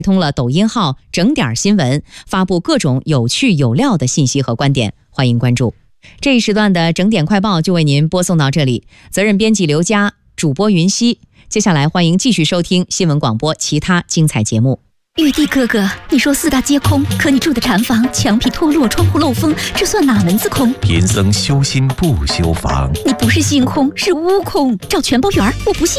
通了抖音号整点新闻，发布各种有趣有料的信息和观点，欢迎关注。这一时段的整点快报就为您播送到这里，责任编辑刘佳，主播云溪。接下来欢迎继续收听新闻广播其他精彩节目。 玉帝哥哥，你说四大皆空，可你住的禅房墙皮脱落，窗户漏风，这算哪门子空？ 贫僧修心不修房。 你不是心空，是悟空。找全包圆，我不信。